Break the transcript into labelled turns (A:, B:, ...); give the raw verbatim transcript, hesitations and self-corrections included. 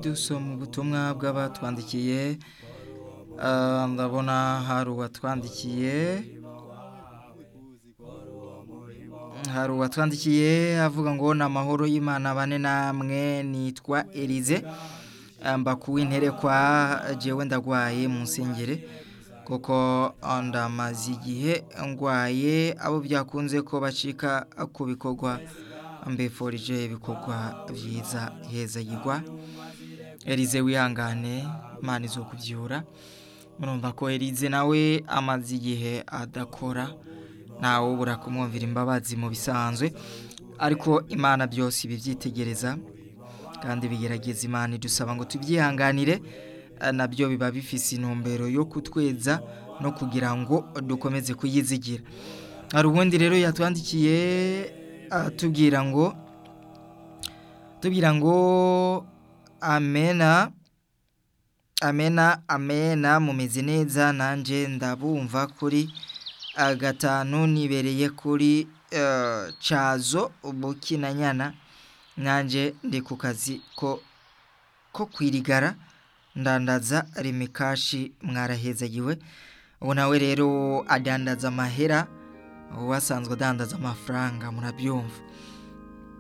A: dusoma ubutumwa bw'abatwandikiye. Ah, ndabona hari uwatwandikiye hari uwatwandikiye avuga ngo ni amahoro y'Imana bane namwe, nitwa Elize mbakuwe interekwa, jewe ndagwaye mu nsengere kuko ndamaze igihe ngwaye, abo byakunze ko bacika ku bikorwa mbifurije ibikorwa byiza heza yigwa. Elize wihangane, Imana izokuvyura. Murumva ko Elize nawe amaze igihe adakora, nawe ubura kumwumvira imbabazi mu bisanzwe, ariko Imana byose ibivyitegereza kandi bigerageza. Imana idusaba ngo tubyihanganire, nabyo biba bifise intumbero yo kutweza no kugira ngo dukomeze kuyizigira. Hari ubundi rero yatwandikiye atubwira ngo tubwira ngo amena amena amena mumeze neza, nanje ndabumva kuri gatanu nibereye kuri uh, Cazo Bukinanyana, nanje ndi ku kazi ko ko kwirigara ndandaza rimikashi, mwarahezagiwe. Ubu nawe rero adandaza amahera, wasanzwe adandaza amafaranga, murabyumva.